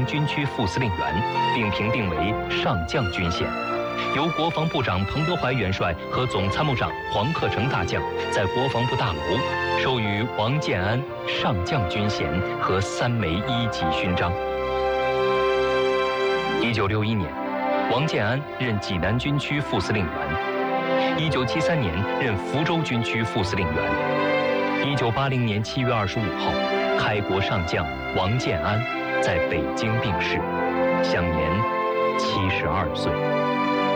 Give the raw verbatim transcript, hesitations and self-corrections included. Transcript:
军区副司令员，并评定为上将军衔。由国防部长彭德怀元帅和总参谋长黄克诚大将在国防部大楼授予王建安上将军衔和三枚一级勋章。一九六一年，王建安任济南军区副司令员。一九七三年任福州军区副司令员。一九八零年七月二十五号，开国上将王建安在北京病逝，享年七十二岁。